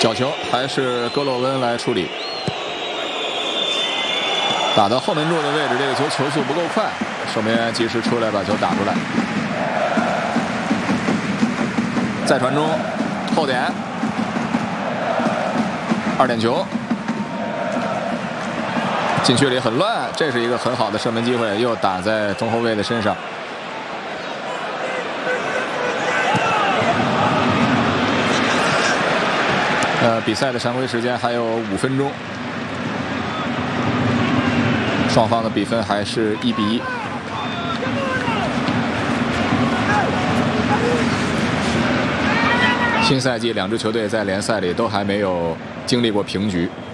角球还是戈洛温来处理，打到后门柱的位置，这个球速不够快，守门员及时出来把球打出来。再传中，后点，2点球，禁区里很乱，这是一个很好的射门机会，又打在中后卫的身上。比赛的常规时间还有5分钟，双方的比分还是1比1。新赛季2支球队在联赛里都还没有经历过平局。